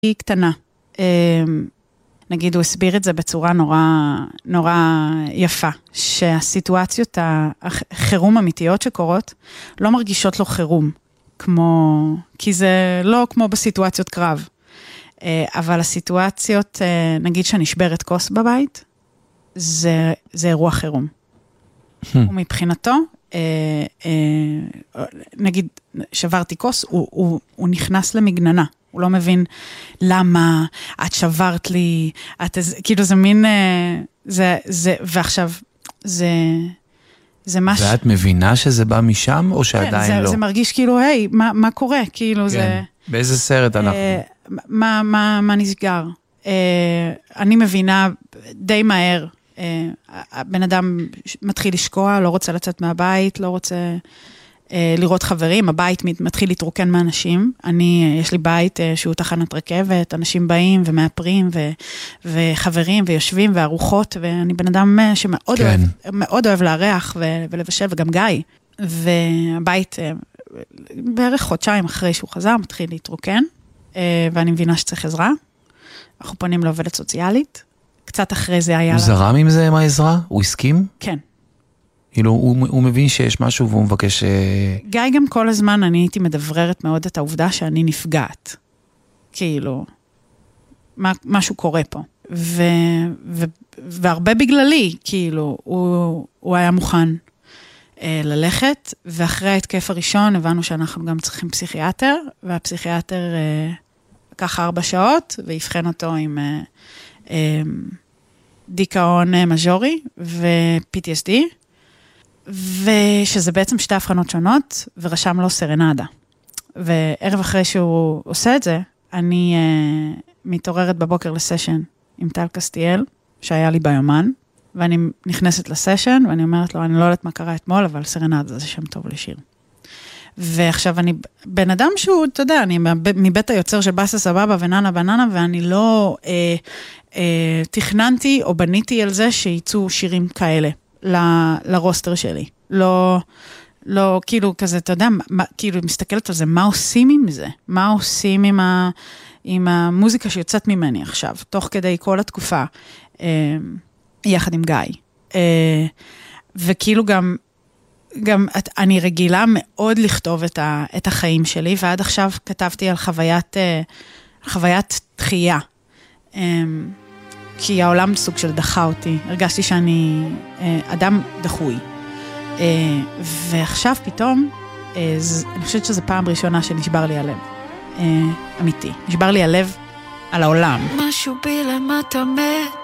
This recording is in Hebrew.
היא קטנה. נגיד, הוא הסביר את זה בצורה נורא יפה, שהסיטואציות החירום אמיתיות שקורות, לא מרגישות לו חירום, כי זה לא כמו בסיטואציות קרב. אבל הסיטואציות, נגיד שנשברת כוס בבית, זה אירוע חירום. ומבחינתו, נגיד, שברתי כוס, הוא נכנס למגננה. הוא לא מבין למה את שברת לי, כאילו זה מין, ועכשיו, זה משהו... ואת מבינה שזה בא משם, או שעדיין לא? זה מרגיש כאילו, היי, מה קורה? כאילו זה... באיזה סרט אנחנו? מה נסגר? אני מבינה די מהר, הבן אדם מתחיל לשקוע, לא רוצה לצאת מהבית, לא רוצה לראות חברים, הבית מתחיל להתרוקן מאנשים, יש לי בית שהוא תחנת רכבת, אנשים באים ומאפרים וחברים ויושבים וארוחות, ואני בן אדם שמאוד אוהב לארח ולבשל, וגם גיא, והבית בערך חודשיים אחרי שהוא חזר, מתחיל להתרוקן, ואני מבינה שצריך עזרה, אנחנו פונים לעובדת סוציאלית, קצת אחרי זה היה... הוא זרם עם זה, עם העזרה? הוא הסכים? כן. כאילו, הוא מבין שיש משהו והוא מבקש... גיא גם כל הזמן אני הייתי מדבררת מאוד את העובדה שאני נפגעת. כאילו, משהו קורה פה. והרבה בגללי, כאילו, הוא היה מוכן ללכת, ואחרי ההתקף הראשון הבנו שאנחנו גם צריכים פסיכיאטר, והפסיכיאטר לקח 4 שעות, והבחן אותו עם דיכאון מז'ורי ו-PTSD, ושזה בעצם 2 הבחנות שונות, ורשם לו סרנדה. וערב אחרי שהוא עושה את זה, אני מתעוררת בבוקר לסשן עם טל קסטיאל, שהיה לי ביומן, ואני נכנסת לסשן, ואני אומרת לו, אני לא יודעת מה קרה אתמול, אבל סרנדה זה שם טוב לשיר. ועכשיו אני בן אדם שהוא, אתה יודע, אני מבית היוצר של בסה סבבה וננה בננה, ואני לא תכננתי או בניתי על זה שיצאו שירים כאלה לרוסטר שלי. לא, כאילו כזה, אתה יודע, כאילו מסתכלת על זה, מה עושים עם זה? מה עושים עם המוזיקה שיוצאת ממני עכשיו, תוך כדי כל התקופה, יחד עם גיא. וכאילו גם אני רגילה מאוד לכתוב את החיים שלי, ועד עכשיו כתבתי על חוויית דחייה. כי העולם סוג של דחה אותי. הרגשתי שאני אדם דחוי. ועכשיו פתאום, אני חושבת שזו פעם ראשונה שנשבר לי הלב. אמיתי. נשבר לי הלב על העולם. משהו בי למטה מת,